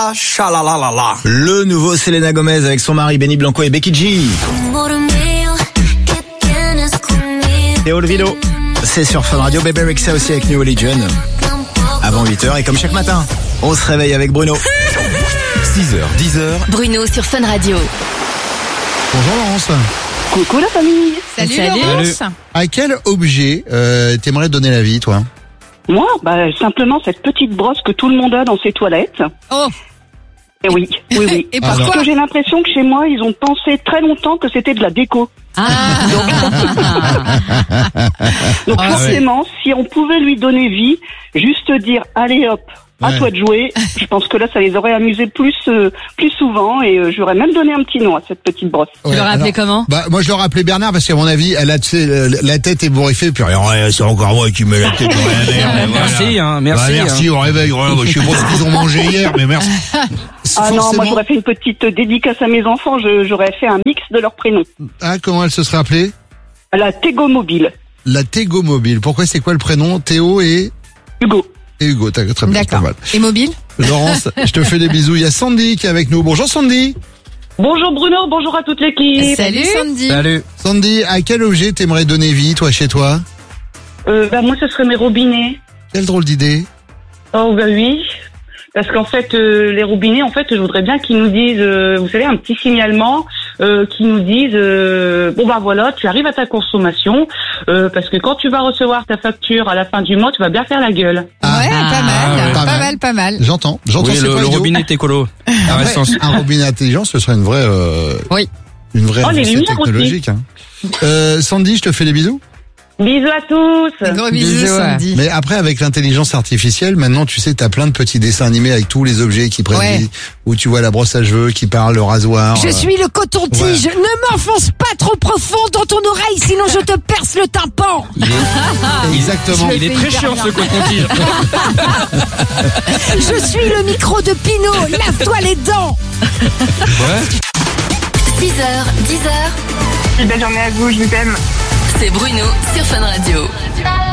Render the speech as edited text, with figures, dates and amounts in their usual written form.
Cha Chalalalala. Le nouveau Selena Gomez avec son mari Benny Blanco et Becky G. Et Olvido. C'est sur Fun Radio. Bébé Rexha aussi avec New Religion. Avant 8h et comme chaque matin, on se réveille avec Bruno. 6h, 10h. Bruno sur Fun Radio. Bonjour Laurence. Coucou la famille. Salut Laurence. À quel objet t'aimerais donner la vie, toi? Moi, simplement cette petite brosse que tout le monde a dans ses toilettes. Oh. Et oui. Et Parce pourquoi? que j'ai l'impression que chez moi, ils ont pensé très longtemps que c'était de la déco. Donc forcément, si on pouvait lui donner vie, juste dire allez hop, à toi de jouer, je pense que là ça les aurait amusés plus souvent et j'aurais même donné un petit nom à cette petite brosse. Tu l'aurais appelé comment? Moi je l'aurais appelé Bernard parce qu'à mon avis, elle a la tête ébouriffée, puis rien, c'est encore moi qui mets la tête dans la mer. Merci au réveil. Je sais pas ce qu'ils ont mangé hier, mais merci. Non, moi j'aurais fait une petite dédicace à mes enfants, j'aurais fait un mix de leurs prénoms. Ah, comment elle se serait appelée? La Tego Mobile. La Tego Mobile. Pourquoi, c'est quoi le prénom? Théo et Hugo. Et Hugo, t'as très bien, c'est pas mal. Et mobile? Laurence, je te fais des bisous. Il y a Sandy qui est avec nous. Bonjour Sandy. Bonjour Bruno, bonjour à toute l'équipe. Salut Sandy. Salut. Sandy, à quel objet t'aimerais donner vie, toi, chez toi? Moi ce serait mes robinets. Quelle drôle d'idée. Oh oui, parce qu'en fait les robinets, en fait, je voudrais bien qu'ils nous disent, vous savez, un petit signalement, qui nous disent, voilà, tu arrives à ta consommation, parce que quand tu vas recevoir ta facture à la fin du mois, tu vas bien faire la gueule. Pas mal. J'entends. Oui, c'est le pas idiot. robinet est écolo. T'as Après, raison. un robinet intelligent, ce serait une vraie, une vraie Oh, les avancée lumières technologique. Sandy, je te fais des bisous. Bisous à tous. Gros bisous Sandy. Mais après, avec l'intelligence artificielle, maintenant, tu sais, t'as plein de petits dessins animés avec tous les objets qui prennent vie, où tu vois la brosse à cheveux qui parle, le rasoir. Je suis le coton-tige. Ne m'enfonce pas trop profond dans ton oreille, sinon je te perce le tympan. Exactement. Il est très chiant ce coton-tige. Je suis le micro de Pinot. Lave-toi les dents. 6h, 10h. Belle journée à vous, je vous aime. C'est Bruno sur Fun Radio.